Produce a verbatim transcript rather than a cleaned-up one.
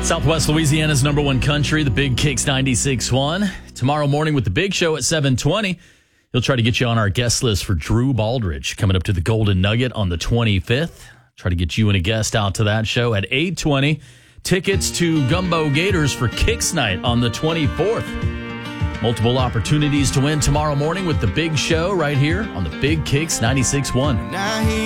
Southwest Louisiana's number one country, the Big Kicks ninety-six point one. Tomorrow morning with the Big Show at seven twenty. He'll try to get you on our guest list for Drew Baldridge coming up to the Golden Nugget on the twenty-fifth. Try to get you and a guest out to that show at eight twenty. Tickets to Gumbo Gators for Kicks Night on the twenty-fourth. Multiple opportunities to win tomorrow morning with the Big Show right here on the Big Kicks ninety-six point one.